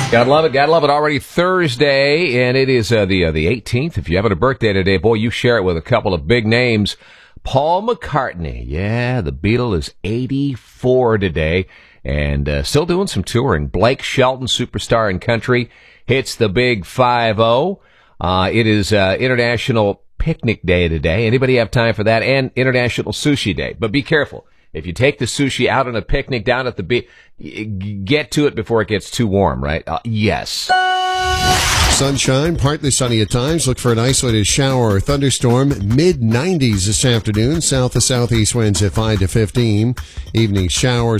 Gotta love it. Gotta love it. Already Thursday, and it is the 18th. If you're having a birthday today, boy, you share it with a couple of big names. Paul McCartney. Yeah, the Beatle is 84 today, and still doing some touring. Blake Shelton, superstar in country, hits the big 5-0. It is International Picnic Day today. Anybody have time for that? And International Sushi Day. But be careful. If you take the sushi out on a picnic down at the beach, get to it before it gets too warm, right? Yes. Sunshine, partly sunny at times. Look for an isolated shower or thunderstorm. Mid-90s this afternoon. South to southeast winds at 5 to 15. Evening showers.